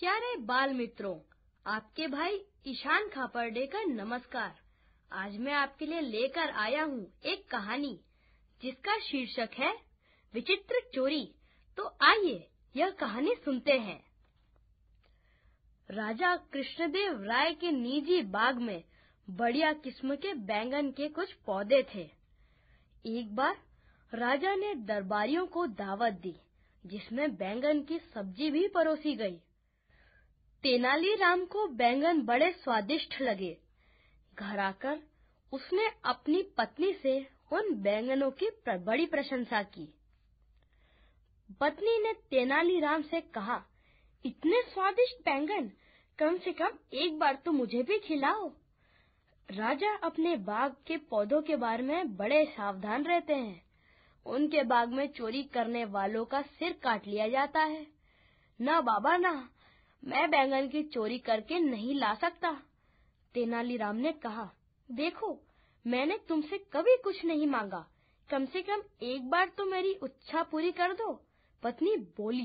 प्यारे बाल मित्रों, आपके भाई ईशान खापर्डे का नमस्कार। आज मैं आपके लिए लेकर आया हूँ एक कहानी जिसका शीर्षक है विचित्र चोरी। तो आइए यह कहानी सुनते हैं। राजा कृष्णदेव राय के निजी बाग में बढ़िया किस्म के बैंगन के कुछ पौधे थे। एक बार राजा ने दरबारियों को दावत दी जिसमें बैंगन की सब्जी भी परोसी गई। तेनालीराम को बैंगन बड़े स्वादिष्ट लगे। घर आकर उसने अपनी पत्नी से उन बैंगनों की बड़ी प्रशंसा की। पत्नी ने तेनालीराम से कहा, इतने स्वादिष्ट बैंगन, कम से कम एक बार तो मुझे भी खिलाओ। राजा अपने बाग के पौधों के बारे में बड़े सावधान रहते हैं। उनके बाग में चोरी करने वालों का सिर काट लिया जाता है। ना बाबा ना, मैं बैंगन की चोरी करके नहीं ला सकता। तेनालीराम ने कहा, देखो, मैंने तुमसे कभी कुछ नहीं मांगा, कम से कम एक बार तो मेरी इच्छा पूरी कर दो। पत्नी बोली।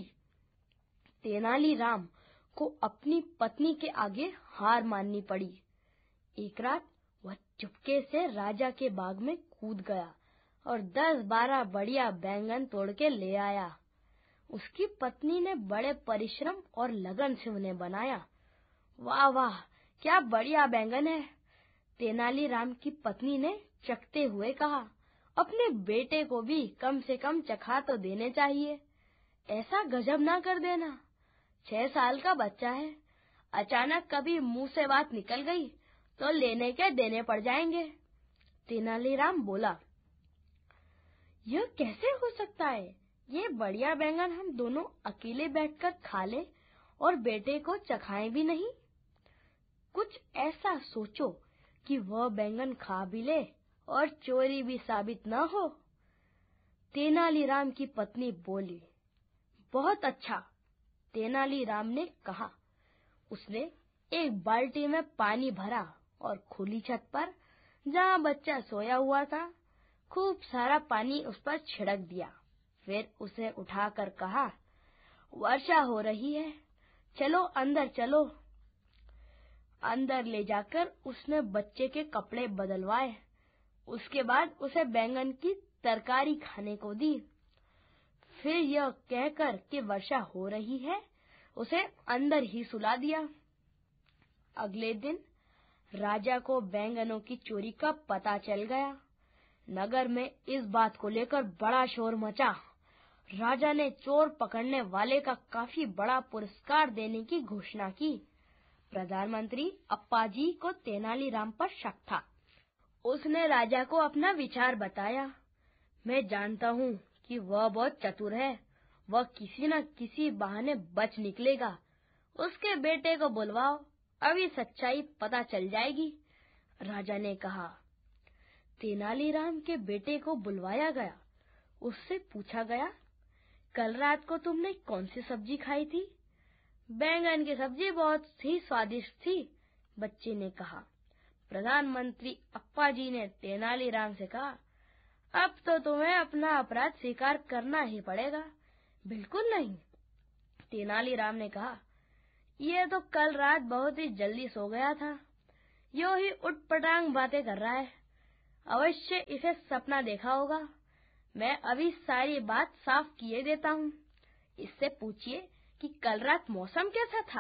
तेनालीराम को अपनी पत्नी के आगे हार माननी पड़ी। एक रात वह चुपके से राजा के बाग में कूद गया और 10-12 बढ़िया बैंगन तोड़ के ले आया। उसकी पत्नी ने बड़े परिश्रम और लगन से उन्हें बनाया। वाह वाह, क्या बढ़िया बैंगन है, तेनालीराम की पत्नी ने चखते हुए कहा। अपने बेटे को भी कम से कम चखा तो देने चाहिए। ऐसा गजब ना कर देना, 6 साल का बच्चा है। अचानक कभी मुंह से बात निकल गई तो लेने के देने पड़ जाएंगे। तेनालीराम बोला, यह कैसे हो सकता है? ये बढ़िया बैंगन हम दोनों अकेले बैठकर खा ले और बेटे को चखाएं भी नहीं। कुछ ऐसा सोचो कि वह बैंगन खा भी ले और चोरी भी साबित न हो। तेनालीराम की पत्नी बोली। बहुत अच्छा, तेनालीराम ने कहा। उसने एक बाल्टी में पानी भरा और खुली छत पर, जहाँ बच्चा सोया हुआ था, खूब सारा पानी उस पर छिड़क दिया। फिर उसे उठाकर कहा, वर्षा हो रही है, चलो अंदर चलो। अंदर ले जाकर उसने बच्चे के कपड़े बदलवाए। उसके बाद उसे बैंगन की तरकारी खाने को दी। फिर यह कहकर कि वर्षा हो रही है, उसे अंदर ही सुला दिया। अगले दिन राजा को बैंगनों की चोरी का पता चल गया। नगर में इस बात को लेकर बड़ा शोर मचा। राजा ने चोर पकड़ने वाले का काफी बड़ा पुरस्कार देने की घोषणा की। प्रधानमंत्री अप्पाजी को तेनालीराम पर शक था। उसने राजा को अपना विचार बताया। मैं जानता हूँ कि वह बहुत चतुर है, वह किसी न किसी बहाने बच निकलेगा। उसके बेटे को बुलवाओ, अभी सच्चाई पता चल जाएगी, राजा ने कहा। तेनालीराम के बेटे को बुलवाया गया। उससे पूछा गया, कल रात को तुमने कौन सी सब्जी खाई थी? बैंगन की सब्जी बहुत ही स्वादिष्ट थी, बच्चे ने कहा। प्रधानमंत्री अप्पाजी ने तेनालीराम से कहा, अब तो तुम्हें अपना अपराध स्वीकार करना ही पड़ेगा। बिल्कुल नहीं, तेनालीराम ने कहा। यह तो कल रात बहुत ही जल्दी सो गया था, यूं ही उटपटांग बातें कर रहा है। अवश्य इसे सपना देखा होगा। मैं अभी सारी बात साफ किए देता हूँ। इससे पूछिए कि कल रात मौसम कैसा था?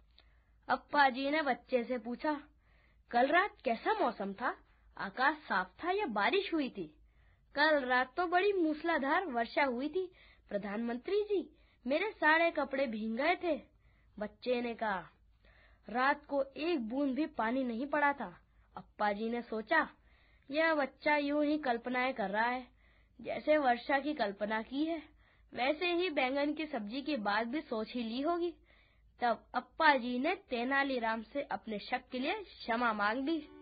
अप्पाजी ने बच्चे से पूछा, कल रात कैसा मौसम था? आकाश साफ था या बारिश हुई थी? कल रात तो बड़ी मूसलाधार वर्षा हुई थी, प्रधानमंत्री जी, मेरे सारे कपड़े भीग गए थे, बच्चे ने कहा। रात को एक बूंद भी पानी नहीं पड़ा था। अप्पाजी ने सोचा, यह बच्चा यूं ही कल्पनाएं कर रहा है। जैसे वर्षा की कल्पना की है, वैसे ही बैंगन की सब्जी की बात भी सोच ही ली होगी। तब अप्पाजी ने तेनालीराम से अपने शक के लिए क्षमा मांग ली।